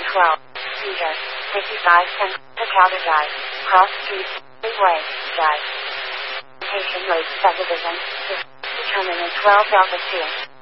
12. Cedar. 55 cents. Powder Drive. Cross Street. Freeway. Drive. Location Road Subdivision. Determinant 12 Delta 2.